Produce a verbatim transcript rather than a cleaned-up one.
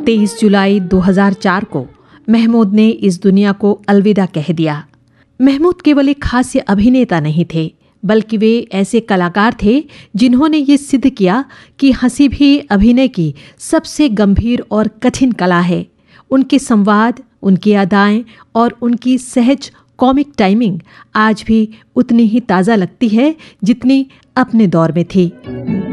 तेईस जुलाई दो हज़ार चार को महमूद ने इस दुनिया को अलविदा कह दिया। महमूद केवल एक हास्य अभिनेता नहीं थे, बल्कि वे ऐसे कलाकार थे जिन्होंने ये सिद्ध किया कि हंसी भी अभिनय की सबसे गंभीर और कठिन कला है। उनके संवाद, उनकी अदाएं और उनकी सहज कॉमिक टाइमिंग आज भी उतनी ही ताज़ा लगती है जितनी अपने दौर में थी।